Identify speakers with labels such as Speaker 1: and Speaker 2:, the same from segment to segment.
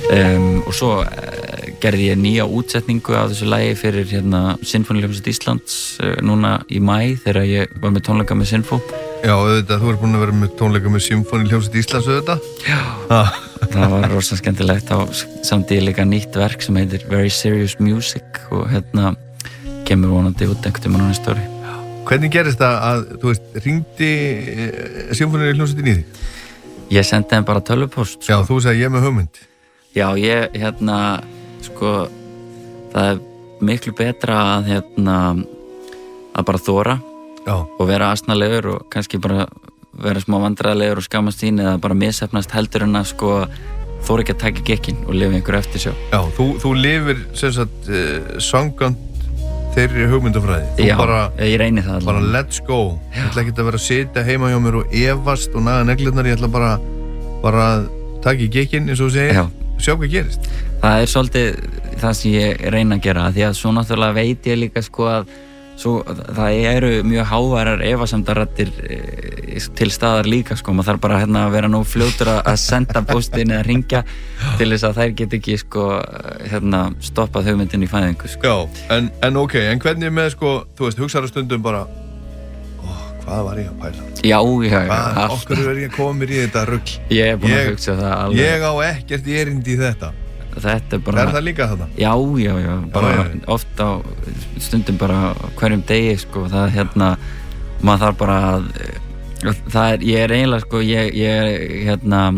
Speaker 1: og svo gerði ég nýja útsetningu af þessu lagi fyrir Sinfóníuhljómsveit Íslands núna í maí þegar ég var með tónleika með Sinfó.
Speaker 2: Já, auðvitað, þú búin að vera með tónleika með Sinfóníuhljómsveit Íslands auðvitað?
Speaker 1: Já, það var rosa skemmtilegt. Þá samdi ég líka nýtt verk sem heitir Very Serious Music og kemur vonandi út einhvern tímann á næsta ári.
Speaker 2: Hvernig gerist það að, þú veist, hringdi Sinfóníuhljómsveitin í þig?
Speaker 1: Ég sendi þeim bara tölvupóst.
Speaker 2: Já, þú sagði ég með hugmynd.
Speaker 1: Já, ég, það er miklu betra að bara þora og vera asnalegur og kannski bara vera smá vandræðalegur og skammast sín eða bara misheppnast heldur en að þora ekki að taka gekkin og lifa einhverju eftir sjá.
Speaker 2: Já, þú lifir sem sagt samkvæmt þeirri hugmyndafræði.
Speaker 1: Já, ég reyni það alveg.
Speaker 2: Bara let's go. Ég ætla ekki að vera að sitja heima hjá mér og efast og naga neglurnar, ég ætla bara að taka í gekkin eins og þú segir, sjá hvað gerist.
Speaker 1: Það er svolítið það sem ég reyna að gera því að svo náttúrulega veit ég líka að það eru mjög háværar efasemdarraddir til staðar líka maður þarf bara að vera nú fljótur að senda póstin eða hringja til þess að þær get ekki stoppað hugmyndin í fæðingu
Speaker 2: Já, en ok, en hvernig með þú veist, hugsaðu stundum bara hvað var ég að pæla?
Speaker 1: Já,
Speaker 2: okkur er ég að koma mér í þetta rugl
Speaker 1: Ég er búin að hugsa það alveg
Speaker 2: Ég á ekkert erindi í þetta
Speaker 1: Þetta er bara...
Speaker 2: Er það líka þarna?
Speaker 1: Já, bara oft á stundum bara hverjum degi, það maður þarf bara að, ég er eiginlega, ég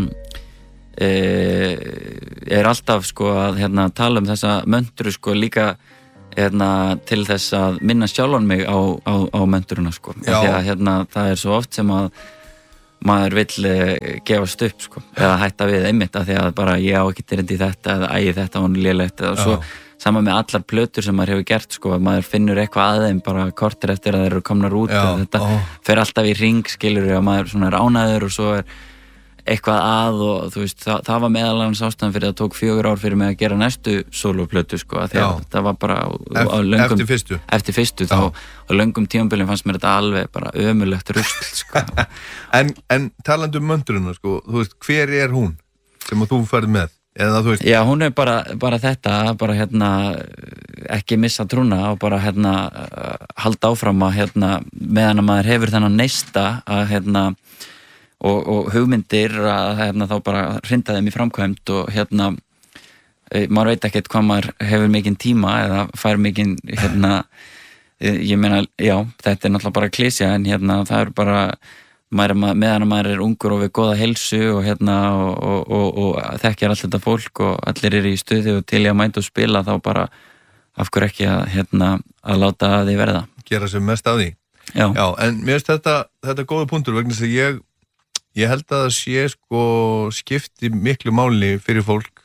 Speaker 1: er alltaf, að tala þessa möntru, líka, til þess að minna sjálfan mig á möntruna,
Speaker 2: Já.
Speaker 1: Því að, það er svo oft sem að maður vill gefast upp eða hætta við einmitt af því að bara ég á ekki erindi í þetta eða þetta var lélegt eða svo saman með allar plötur sem maður hefur gert maður finnur eitthvað að þeim bara kortir eftir að þeir eru komnar út og þetta fer alltaf í hring skilur og maður er ánægður og svo er eitthvað að og þú veist það var meðal annars ástæðan fyrir að það tók 4 ár fyrir mig að gera næstu sólóplötu því að það var bara á löngum, eftir fyrstu þá á löngum tímabilin fannst mér þetta alveg bara ömurlegt rusl
Speaker 2: en talandi möndruna þú veist hver er hún sem þú ferð með eða þú veist
Speaker 1: Já, hún er bara þetta bara ekki missa trúna og bara halda áfram að meðan að maður hefur þennan neista að og hugmyndir að þá bara hrinda þeim í framkvæmd og maður veit ekkert hvað maður hefur mikinn tíma eða fær mikinn ég meina, já, þetta er náttúrulega bara klísja en það er bara meðan maður er ungur og við góða heilsu og þekkjar allt þetta fólk og allir eru í stuði og til í að mæta og spila þá bara af hverju ekki að láta því verða
Speaker 2: gera sem mest af því
Speaker 1: Já,
Speaker 2: en mér finnst þetta góða punktur vegna þess að ég held að það sé skipti miklu máli fyrir fólk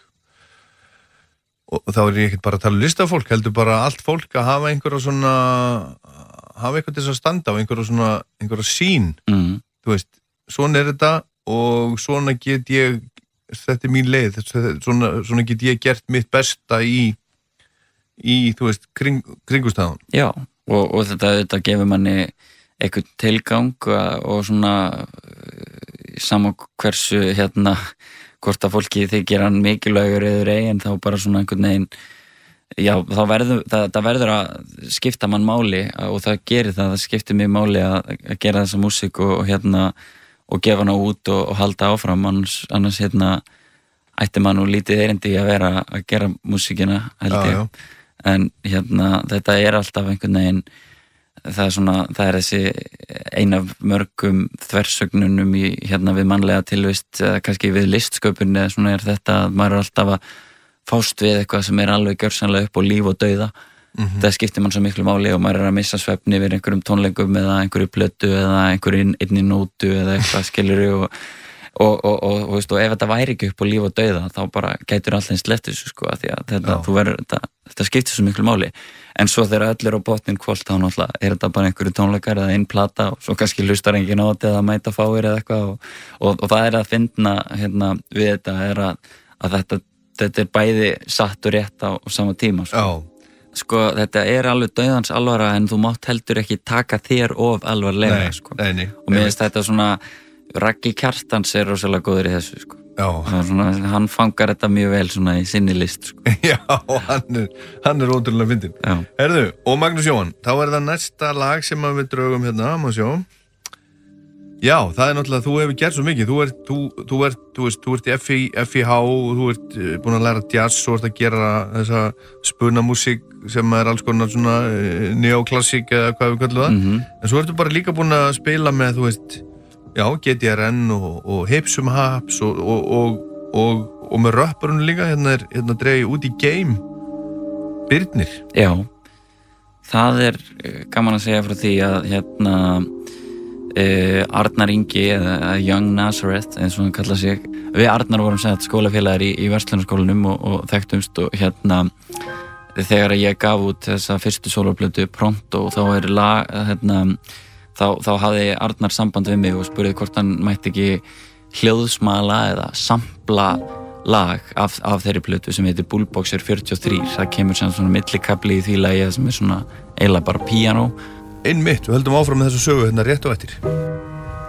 Speaker 2: og þá er ég ekkert bara að tala listafólk, heldur bara allt fólk að hafa einhverja svona hafa eitthvað til þess að standa á einhverja sín þú veist, svona er þetta og svona get ég þetta er mín leið, svona get ég gert mitt besta í þú veist, kringustæðan
Speaker 1: Já, og þetta gefur manni eitthvað tilgang og svona sama hversu hvort að fólki þykir hann mikilvægur eður en þá bara svona einhvern veginn já, þá verður að skipta mann máli og það gerir það skiptir mig máli að gera þessa músík og gefa hana út og halda áfram annars ætti mann og lítið erindi að vera að gera músíkina held ég en þetta er alltaf einhvern veginn það er þessi ein af mörgum þversögnunum í við mannlega tilvist eða kannski við listsköpun eða svona er þetta að maður er alltaf að fást við eitthvað sem er alveg gjörsamlega upp á líf og dauða það skiptir mann svo miklu máli og maður er að missa svefni yfir einhverjum tónleikum eða einhverju plötu eða einhverju inni nótu eða eitthvað skilur og ef þetta væri ekki upp á líf og dauða þá bara gætur alltaf eins lett þessu því að þetta skiptir svo miklu máli en svo þegar öll er á botnin kvöld þá náttúrulega er þetta bara einhverju tónleikar eða einn plata og svo kannski hlustar enginn á þetta eða mæta fáir eða eitthvað og það er að finna við þetta er að þetta er bæði satt og rétt á sama tíma þetta er alveg dauðans alvara en þú mátt heldur ekki taka þér of alvarlega
Speaker 2: Nei,
Speaker 1: og mér finnst þetta svona Raggi Kjartans er rosalega góður í þessu
Speaker 2: Já.
Speaker 1: Svona, hann fangar þetta mjög vel svona í sinni list sko.
Speaker 2: Já, hann er ótrúlega fyndinn. Herðu, og Magnús Jóhann, þá er það næsta lag sem við draugum hérna, má sjá. Já, það er náttúrulega, þú hefur gert svo mikið, þú ert í FIH og þú ert búin að læra jazz og ert að gera þessa spunamúsík sem er alls konar svona neoklassík eða hvað við kallum það, en svo ertu bara líka búin að spila með, þú veist, já, GTRN og Hipsum Haps og með röpparun líka, hérna dreigir út í game Birnir.
Speaker 1: Já, það er gaman að segja frá því að hérna Arnar Ingi eða Young Nazareth eins og hann kalla sig, við Arnar vorum sagt skólafélagar í verslunarskólanum og þekktumst og hérna þegar ég gaf út þessa fyrstu sólóplötu Pronto þá þá hafði Arnar samband við mig og spurði hvort hann mætti ekki hljóðsmala eða sampla lag af þeirri plötu sem heitir Bullboxer 43. Það kemur sem svona millikafli í því lagi sem er svona eiginlega bara píanó.
Speaker 2: Einmitt, við höldum áfram með þessu sögu hérna rétt og eftir.